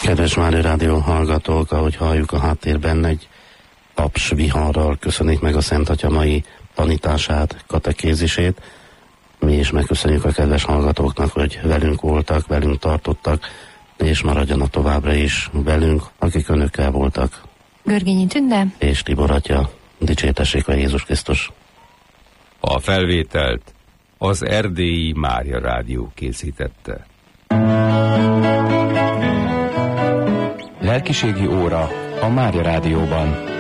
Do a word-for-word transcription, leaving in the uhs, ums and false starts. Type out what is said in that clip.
Kedves Mária Rádió hallgatók, ahogy halljuk a háttérben, egy paps viharral köszönik meg a Szent Atya mai tanítását, katekézisét. Mi is megköszönjük a kedves hallgatóknak, hogy velünk voltak, velünk tartottak, és maradjanak továbbra is velünk, akik önökkel voltak. Görgényi Tünde és Tibor Atya. Dicsértessék a Jézus Krisztus. A felvételt az Erdélyi Mária Rádió készítette. Lelkiségi óra a Mária Rádióban.